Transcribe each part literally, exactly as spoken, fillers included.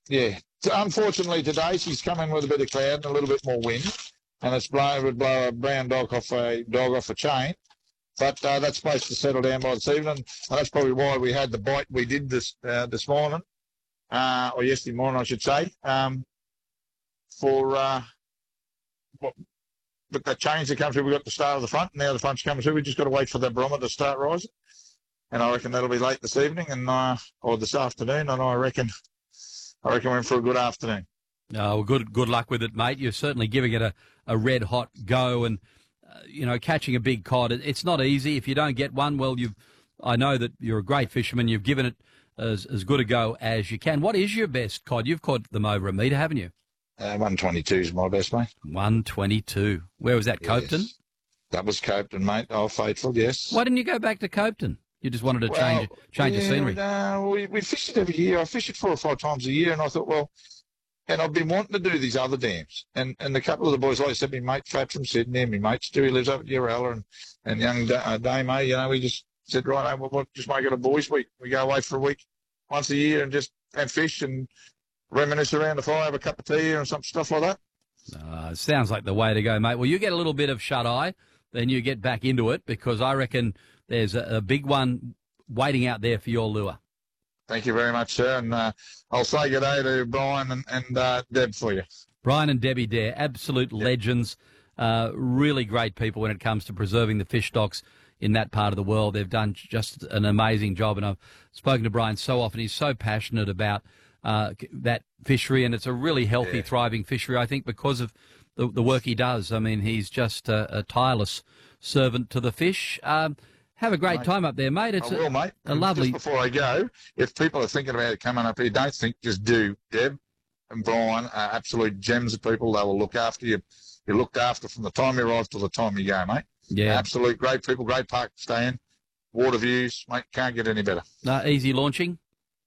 yeah. Unfortunately today she's come in with a bit of cloud and a little bit more wind, and it's blow, it would blow a brown dog off a dog off a chain. But uh, that's supposed to settle down by this evening, and that's probably why we had the bite we did this uh, this morning, uh, or yesterday morning, I should say. Um, for uh, what, but that change that comes through, we got the start of the front, and now the front's coming through. We just got to wait for the barometer to start rising, and I reckon that'll be late this evening and uh, or this afternoon, and I reckon I reckon we're in for a good afternoon. Oh, well, good good luck with it, mate. You're certainly giving it a, a red hot go, and uh, you know, catching a big cod, it, it's not easy. If you don't get one, well, you've I know that you're a great fisherman. You've given it as as good a go as you can. What is your best cod? You've caught them over a metre, haven't you? Uh, one twenty-two is my best, mate. one twenty-two. Where was that, Yes. Copton? That was Copton, mate. Oh, faithful, yes. Why didn't you go back to Copton? You just wanted to Well, change change yeah, the scenery. No, we, we fished it every year. I fish it four or five times a year, and I thought, well, and I've been wanting to do these other dams. And and a couple of the boys, like I said, my mate Fat from Sydney, my mate Stewie lives up at Urella, and, and young da- uh, Damo, you know, we just said, right, we'll, we'll just make it a boys' week. We go away for a week once a year and just and fish and reminisce around the fire, have a cup of tea and some stuff like that. Uh, sounds like the way to go, mate. Well, you get a little bit of shut-eye, then you get back into it, because I reckon there's a, a big one waiting out there for your lure. Thank you very much, sir. And uh, I'll say good day to Brian and, and uh, Deb for you. Brian and Debbie Dare, absolute Yep. legends, uh, really great people when it comes to preserving the fish stocks in that part of the world. They've done just an amazing job, and I've spoken to Brian so often. He's so passionate about uh, that fishery, and it's a really healthy, Yeah. thriving fishery, I think, because of the, the work he does. I mean, he's just a, a tireless servant to the fish. Um, have a great Mate, time up there, mate. It's I will, mate. a And lovely... Just before I go, if people are thinking about coming up here, don't think, just do. Deb and Brian are absolute gems of people. They will look after you. You're looked after from the time you arrive till the time you go, mate. Yeah, Absolute great people, great park to stay in. Water views, mate, can't get any better. uh, easy launching.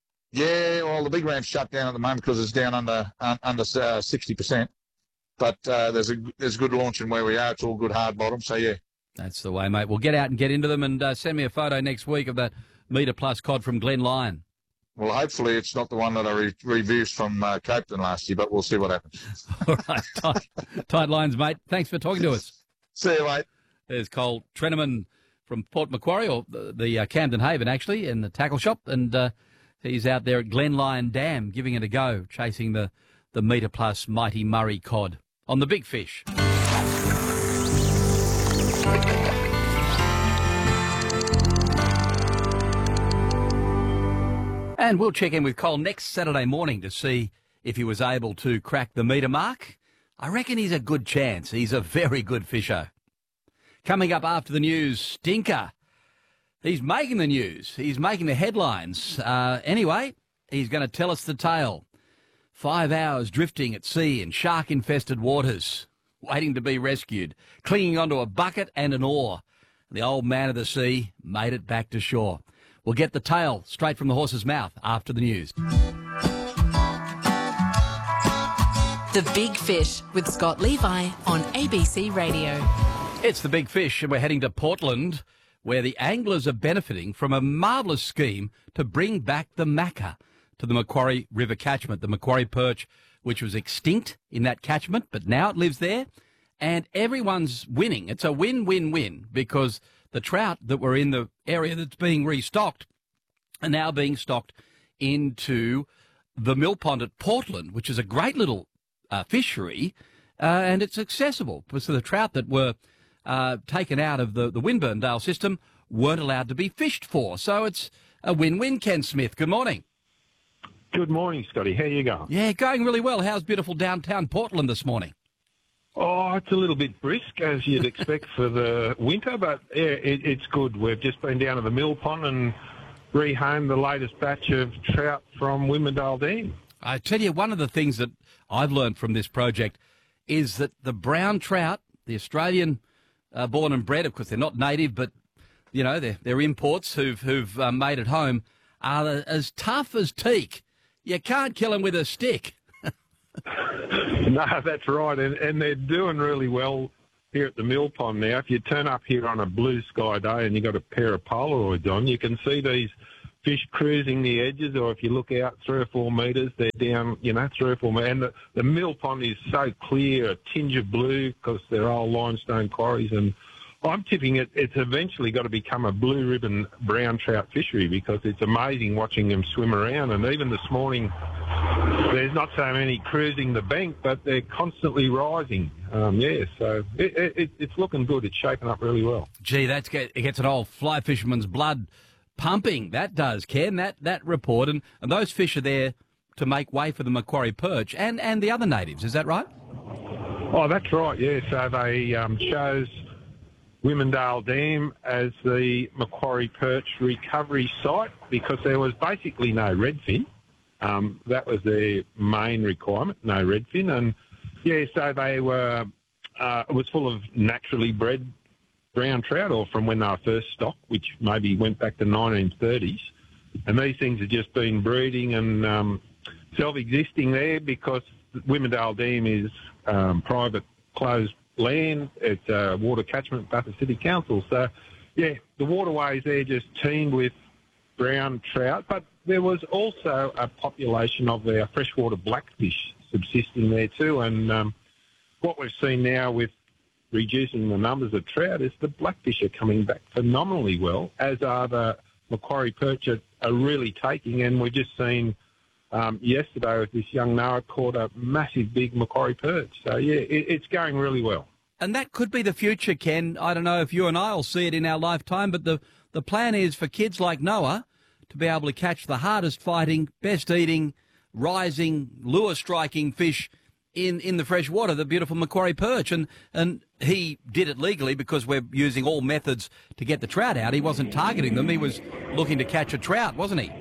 Yeah, well, the big ramp's shut down at the moment because it's down under un, under uh, sixty percent. But uh, there's a there's good launching where we are. It's all good hard bottom. So, yeah. That's the way, mate. We'll get out and get into them, and uh, send me a photo next week of that metre plus cod from Glen Lyon. Well, hopefully it's not the one that I re- reviews from uh, Copton last year, but we'll see what happens. All right, tight, tight lines, mate. Thanks for talking to us. See you, mate. There's Cole Treneman from Port Macquarie, or the, the uh, Camden Haven, actually, in the tackle shop, and uh, he's out there at Glen Lyon Dam giving it a go, chasing the, the metre plus mighty Murray cod on the big fish. And we'll check in with Cole next Saturday morning to see if he was able to crack the metre mark. I reckon he's a good chance. He's a very good fisher. Coming up after the news, Stinker. He's making the news. He's making the headlines. Uh, anyway, he's going to tell us the tale. Five hours drifting at sea in shark-infested waters, waiting to be rescued, clinging onto a bucket and an oar. The old man of the sea made it back to shore. We'll get the tale straight from the horse's mouth after the news. The Big Fish with Scott Levi on A B C Radio. It's The Big Fish, and we're heading to Portland, where the anglers are benefiting from a marvellous scheme to bring back the macca to the Macquarie River catchment. The Macquarie perch, which was extinct in that catchment, but now it lives there, and everyone's winning. It's a win-win-win, because the trout that were in the area that's being restocked are now being stocked into the mill pond at Portland, which is a great little uh, fishery, uh, and it's accessible. So the trout that were uh, taken out of the, the Winburndale system weren't allowed to be fished for. So it's a win-win, Ken Smith. Good morning. Good morning, Scotty. How you going? Yeah, going really well. How's beautiful downtown Portland this morning? Oh, it's a little bit brisk, as you'd expect for the winter, but yeah, it, it's good. We've just been down to the mill pond and rehomed the latest batch of trout from Winburndale Dam. I tell you, one of the things that I've learned from this project is that the brown trout, the Australian uh, born and bred, of course they're not native, but you know they're, they're imports who've who've uh, made it home, are as tough as teak. You can't kill them with a stick. No, that's right, and, and they're doing really well here at the mill pond now. If you turn up here on a blue sky day and you've got a pair of Polaroids on, you can see these fish cruising the edges, or if you look out three or four metres, they're down, you know, three or four metres. And the, the mill pond is so clear, a tinge of blue, because they're old limestone quarries. And I'm tipping it, it's eventually got to become a blue ribbon brown trout fishery, because it's amazing watching them swim around. And even this morning, there's not so many cruising the bank, but they're constantly rising. Um, yeah, so it, it, it's looking good. It's shaping up really well. Gee, that's get, it gets an old fly fisherman's blood pumping. That does, Ken, that, that report. And, and those fish are there to make way for the Macquarie perch and, and the other natives. Is that right? Oh, that's right, yeah. So they um, chose Womendale Dam as the Macquarie perch recovery site because there was basically no redfin. Um, that was their main requirement, no redfin. And, yeah, so they were, uh, it was full of naturally bred brown trout, or from when they were first stocked, which maybe went back to nineteen thirties. And these things have just been breeding and um, self-existing there because Womendale Dam is um, private, closed land. It's a water catchment, Bathurst City Council. So, yeah, the waterways there just teemed with brown trout, but there was also a population of our freshwater blackfish subsisting there too. And um, what we've seen now with reducing the numbers of trout is the blackfish are coming back phenomenally well, as are the Macquarie perch are, are really taking. And we've just seen um, yesterday with this young Noah caught a massive big Macquarie perch. So, yeah, it, it's going really well. And that could be the future, Ken. I don't know if you and I will see it in our lifetime, but the, the plan is for kids like Noah to be able to catch the hardest fighting, best eating, rising, lure striking fish in, in the fresh water, the beautiful Macquarie perch. And, and he did it legally because we're using all methods to get the trout out. He wasn't targeting them. He was looking to catch a trout, wasn't he?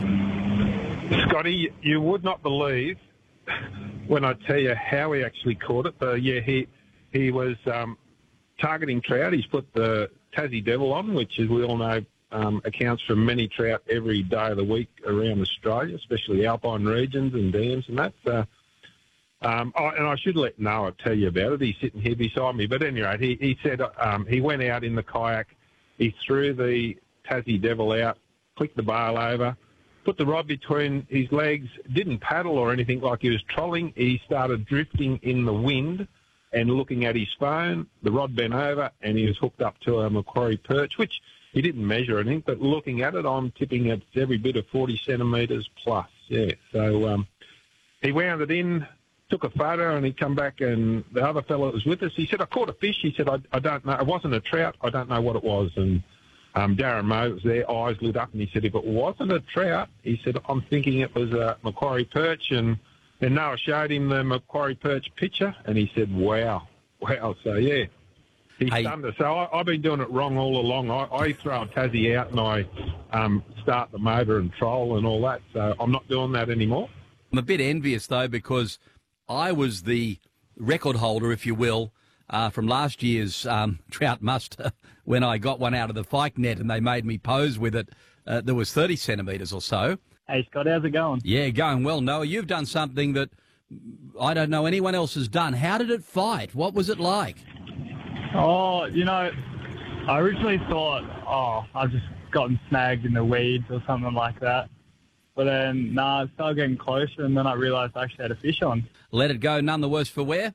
Scotty, you would not believe when I tell you how he actually caught it. But, yeah, he, he was um, targeting trout. He's put the Tassie Devil on, which, as we all know, Um, accounts for many trout every day of the week around Australia, especially alpine regions and dams and that. So, um, I, and I should let Noah tell you about it. He's sitting here beside me. But anyway, he, he said um, he went out in the kayak, he threw the Tassie Devil out, clicked the bail over, put the rod between his legs, didn't paddle or anything like he was trolling. He started drifting in the wind and looking at his phone. The rod bent over and he was hooked up to a Macquarie perch, which he didn't measure anything, but looking at it, I'm tipping it's every bit of forty centimetres plus. Yeah, so um, he wound it in, took a photo, and he come back, and the other fellow that was with us, he said, I caught a fish. He said, I, I don't know. It wasn't a trout. I don't know what it was. And um, Darren Moe was there, eyes lit up, and he said, if it wasn't a trout, he said, I'm thinking it was a Macquarie perch. And then Noah showed him the Macquarie perch picture, and he said, wow, wow. So, yeah. He's Hey. done this. So I, I've been doing it wrong all along. I, I throw a Tassie out and I um, start the motor and troll and all that. So I'm not doing that anymore. I'm a bit envious, though, because I was the record holder, if you will, uh, from last year's um, trout muster when I got one out of the Fike net and they made me pose with it. Uh, there was thirty centimetres or so. Hey, Scott, how's it going? Yeah, going well, Noah. You've done something that I don't know anyone else has done. How did it fight? What was it like? Oh, you know, I originally thought, oh, I've just gotten snagged in the weeds or something like that. But then, nah, it started getting closer, and then I realised I actually had a fish on. Let it go, none the worse for wear?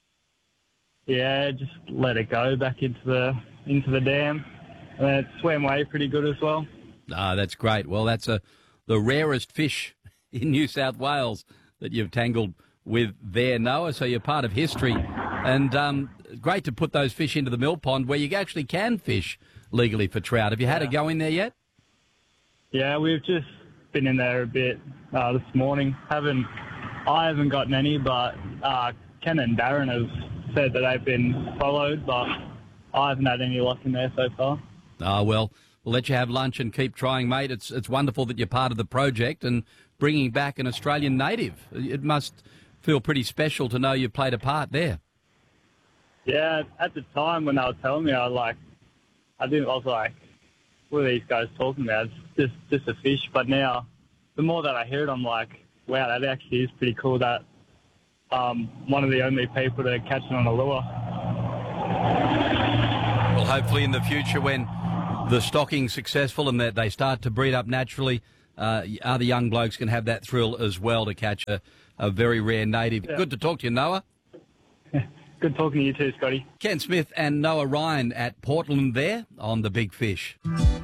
Yeah, just let it go back into the into the dam. And then it swam away pretty good as well. Ah, that's great. Well, that's a, the rarest fish in New South Wales that you've tangled with there, Noah, so you're part of history. And um, great to put those fish into the mill pond where you actually can fish legally for trout. Have you had Yeah. a go in there yet? Yeah, we've just been in there a bit uh, this morning. Haven't I haven't gotten any, but uh, Ken and Darren have said that they've been followed, but I haven't had any luck in there so far. Ah, well, we'll let you have lunch and keep trying, mate. It's it's wonderful that you're part of the project and bringing back an Australian native. It must feel pretty special to know you played a part there. Yeah, at the time when they were telling me, I was like, I didn't. I was like, what are these guys talking about? It's just just a fish. But now, the more that I hear it, I'm like, wow, that actually is pretty cool. That um, one of the only people to catch it on a lure. Well, hopefully in the future when the stocking successful and that they start to breed up naturally, uh, other young blokes can have that thrill as well to catch a, a very rare native. Yeah. Good to talk to you, Noah. Good talking to you too, Scotty. Ken Smith and Noah Ryan at Portland there on The Big Fish.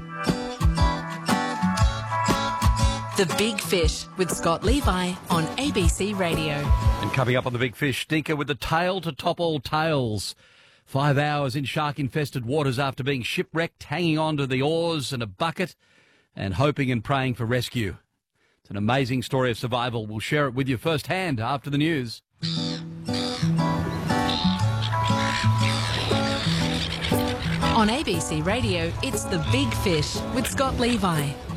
The Big Fish with Scott Levi on A B C Radio. And coming up on The Big Fish, Stinker with the tail to top all tales. Five hours in shark-infested waters after being shipwrecked, hanging on to the oars and a bucket and hoping and praying for rescue. It's an amazing story of survival. We'll share it with you firsthand after the news. On A B C Radio, it's The Big Fish with Scott Levi.